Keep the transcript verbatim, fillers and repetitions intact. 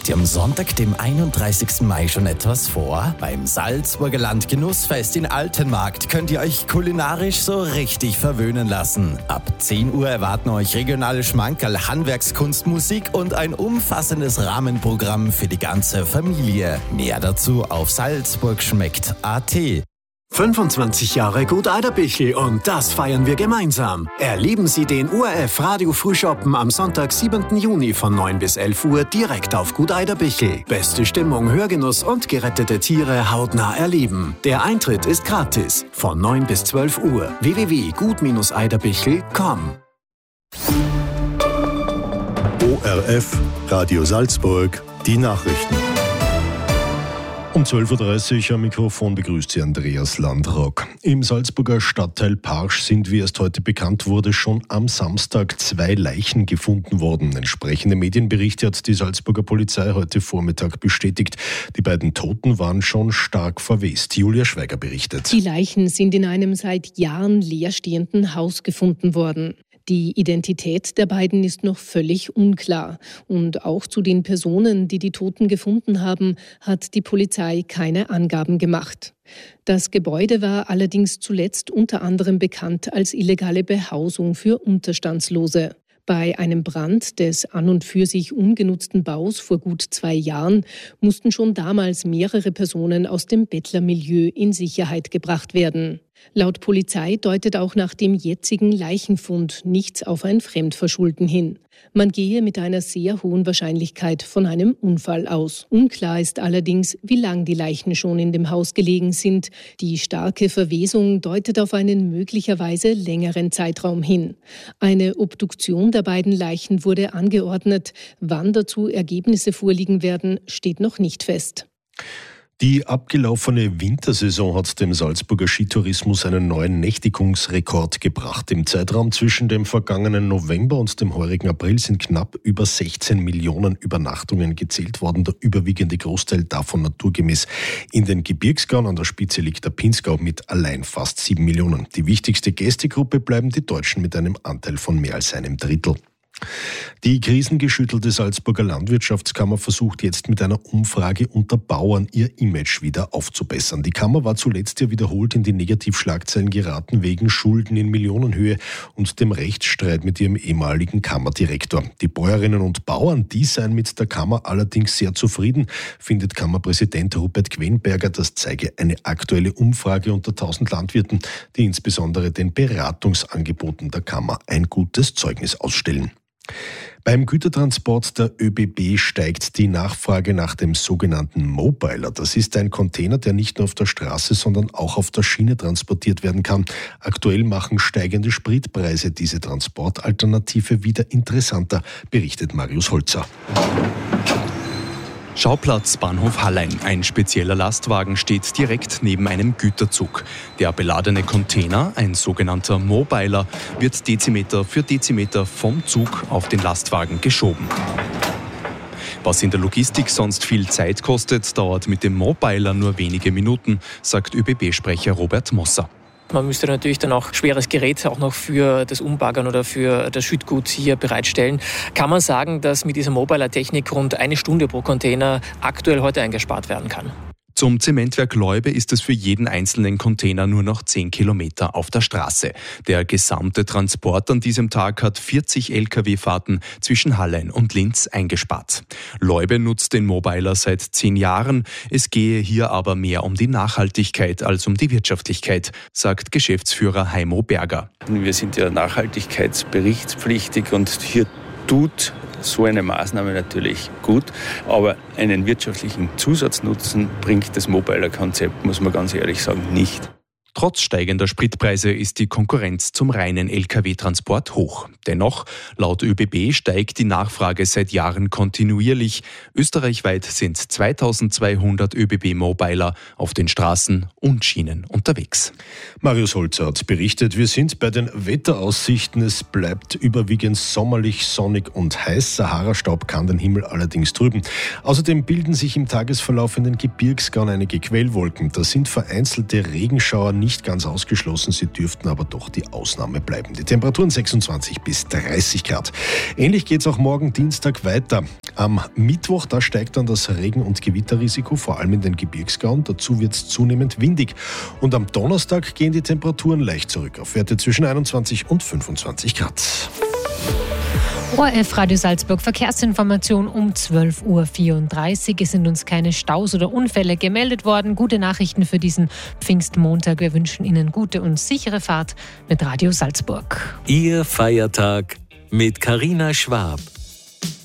Habt ihr am Sonntag, dem einunddreißigsten Mai schon etwas vor? Beim Salzburger Landgenussfest in Altenmarkt könnt ihr euch kulinarisch so richtig verwöhnen lassen. Ab zehn Uhr erwarten euch regionale Schmankerl, Handwerkskunst, Musik und ein umfassendes Rahmenprogramm für die ganze Familie. Mehr dazu auf salzburgschmeckt punkt a t. fünfundzwanzig Jahre Gut Eiderbichl und das feiern wir gemeinsam. Erleben Sie den O R F Radio Frühschoppen am Sonntag, siebenten Juni von neun bis elf Uhr direkt auf Gut Eiderbichl. Beste Stimmung, Hörgenuss und gerettete Tiere hautnah erleben. Der Eintritt ist gratis von neun bis zwölf Uhr. w w w punkt gut eiderbichl punkt com. O R F Radio Salzburg, die Nachrichten. Um zwölf Uhr dreißig am Mikrofon begrüßt Sie Andreas Landrock. Im Salzburger Stadtteil Parsch sind, wie erst heute bekannt wurde, schon am Samstag zwei Leichen gefunden worden. Entsprechende Medienberichte hat die Salzburger Polizei heute Vormittag bestätigt. Die beiden Toten waren schon stark verwest. Julia Schweiger berichtet. Die Leichen sind in einem seit Jahren leerstehenden Haus gefunden worden. Die Identität der beiden ist noch völlig unklar. Und auch zu den Personen, die die Toten gefunden haben, hat die Polizei keine Angaben gemacht. Das Gebäude war allerdings zuletzt unter anderem bekannt als illegale Behausung für Unterstandslose. Bei einem Brand des an und für sich ungenutzten Baus vor gut zwei Jahren mussten schon damals mehrere Personen aus dem Bettlermilieu in Sicherheit gebracht werden. Laut Polizei deutet auch nach dem jetzigen Leichenfund nichts auf ein Fremdverschulden hin. Man gehe mit einer sehr hohen Wahrscheinlichkeit von einem Unfall aus. Unklar ist allerdings, wie lang die Leichen schon in dem Haus gelegen sind. Die starke Verwesung deutet auf einen möglicherweise längeren Zeitraum hin. Eine Obduktion der beiden Leichen wurde angeordnet. Wann dazu Ergebnisse vorliegen werden, steht noch nicht fest. Die abgelaufene Wintersaison hat dem Salzburger Skitourismus einen neuen Nächtigungsrekord gebracht. Im Zeitraum zwischen dem vergangenen November und dem heurigen April sind knapp über sechzehn Millionen Übernachtungen gezählt worden. Der überwiegende Großteil davon naturgemäß in den Gebirgsgauen. An der Spitze liegt der Pinzgau mit allein fast sieben Millionen. Die wichtigste Gästegruppe bleiben die Deutschen mit einem Anteil von mehr als einem Drittel. Die krisengeschüttelte Salzburger Landwirtschaftskammer versucht jetzt mit einer Umfrage unter Bauern ihr Image wieder aufzubessern. Die Kammer war zuletzt ja wiederholt in die Negativschlagzeilen geraten wegen Schulden in Millionenhöhe und dem Rechtsstreit mit ihrem ehemaligen Kammerdirektor. Die Bäuerinnen und Bauern, die seien mit der Kammer allerdings sehr zufrieden, findet Kammerpräsident Rupert Gwenberger. Das zeige eine aktuelle Umfrage unter tausend Landwirten, die insbesondere den Beratungsangeboten der Kammer ein gutes Zeugnis ausstellen. Beim Gütertransport der ÖBB steigt die Nachfrage nach dem sogenannten Mobiler. Das ist ein Container, der nicht nur auf der Straße, sondern auch auf der Schiene transportiert werden kann. Aktuell machen steigende Spritpreise diese Transportalternative wieder interessanter, berichtet Marius Holzer. Schauplatz Bahnhof Hallein. Ein spezieller Lastwagen steht direkt neben einem Güterzug. Der beladene Container, ein sogenannter Mobiler, wird Dezimeter für Dezimeter vom Zug auf den Lastwagen geschoben. Was in der Logistik sonst viel Zeit kostet, dauert mit dem Mobiler nur wenige Minuten, sagt ÖBB-Sprecher Robert Mosser. Man müsste natürlich dann auch schweres Gerät auch noch für das Umbaggern oder für das Schüttgut hier bereitstellen. Kann man sagen, dass mit dieser Mobiler-Technik rund eine Stunde pro Container aktuell heute eingespart werden kann? Zum Zementwerk Leube ist es für jeden einzelnen Container nur noch zehn Kilometer auf der Straße. Der gesamte Transport an diesem Tag hat vierzig L K W-Fahrten zwischen Hallein und Linz eingespart. Leube nutzt den Mobiler seit zehn Jahren. Es gehe hier aber mehr um die Nachhaltigkeit als um die Wirtschaftlichkeit, sagt Geschäftsführer Heimo Berger. Wir sind ja nachhaltigkeitsberichtspflichtig und hier tut so eine Maßnahme natürlich gut, aber einen wirtschaftlichen Zusatznutzen bringt das Mobiler-Konzept, muss man ganz ehrlich sagen, nicht. Trotz steigender Spritpreise ist die Konkurrenz zum reinen L K W-Transport hoch. Dennoch, laut ÖBB steigt die Nachfrage seit Jahren kontinuierlich. Österreichweit sind zweitausendzweihundert ÖBB-Mobiler auf den Straßen und Schienen unterwegs. Marius Holzer hat berichtet, wir sind bei den Wetteraussichten. Es bleibt überwiegend sommerlich, sonnig und heiß. Sahara-Staub kann den Himmel allerdings trüben. Außerdem bilden sich im Tagesverlauf in den Gebirgsgauen einige Quellwolken. Da sind vereinzelte Regenschauer nicht ganz ausgeschlossen, sie dürften aber doch die Ausnahme bleiben. Die Temperaturen sechsundzwanzig bis dreißig Grad. Ähnlich geht es auch morgen Dienstag weiter. Am Mittwoch, da steigt dann das Regen- und Gewitterrisiko, vor allem in den Gebirgsgauen. Dazu wird es zunehmend windig. Und am Donnerstag gehen die Temperaturen leicht zurück auf Werte zwischen einundzwanzig und fünfundzwanzig Grad. O R F Radio Salzburg Verkehrsinformation um zwölf Uhr vierunddreißig. Es sind uns keine Staus oder Unfälle gemeldet worden. Gute Nachrichten für diesen Pfingstmontag. Wir wünschen Ihnen gute und sichere Fahrt mit Radio Salzburg. Ihr Feiertag mit Carina Schwab.